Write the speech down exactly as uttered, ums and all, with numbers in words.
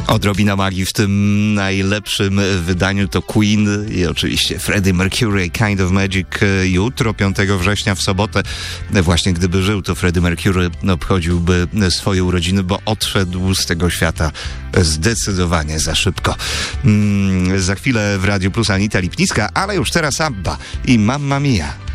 Odrobina magii w tym najlepszym wydaniu to Queen i oczywiście Freddie Mercury, Kind of Magic. Jutro, piątego września, w sobotę, właśnie gdyby żył, to Freddie Mercury obchodziłby swoje urodziny, bo odszedł z tego świata zdecydowanie za szybko. Mm, za chwilę w Radiu Plus Anita Lipnicka, ale już teraz ABBA i Mamma Mia.